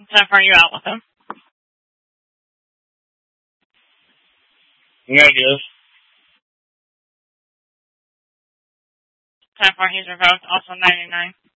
So far, you out with him? Negative. So far, he's revoked. Also 99.